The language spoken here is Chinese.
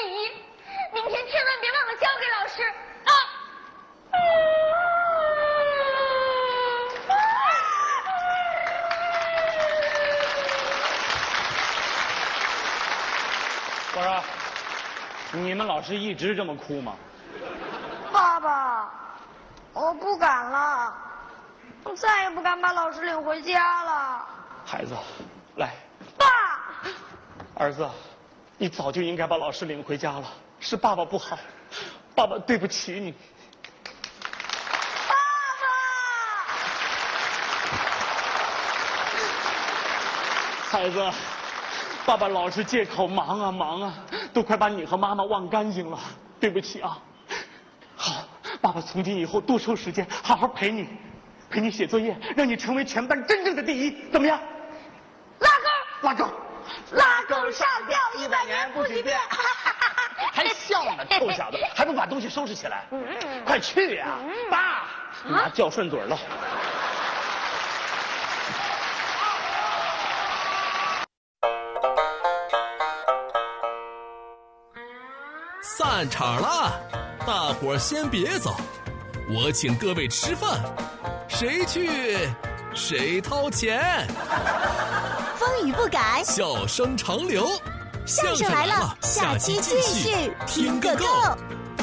一，明天千万别忘了交给老师啊！ 我说，你们老师一直这么哭吗？ 爸爸，我不敢了，我再也不敢把老师领回家了。 孩子，来， 爸， 儿子，你早就应该把老师领回家了，是爸爸不好，爸爸对不起你。 爸爸， 孩子，爸爸老是借口忙啊忙啊，都快把你和妈妈忘干净了，对不起啊。好，爸爸从今以后多抽时间，好好陪你写作业，让你成为全班真正的第一，怎么样？拉钩， 拉钩上吊100年不许变。 还笑呢，臭小子，还不把东西收拾起来？快去呀！爸，你妈叫顺嘴了。 散场了，大伙儿先别走，我请各位吃饭，谁去谁掏钱。 风雨不改， 笑声长流， 相声来了，下期继续听个够。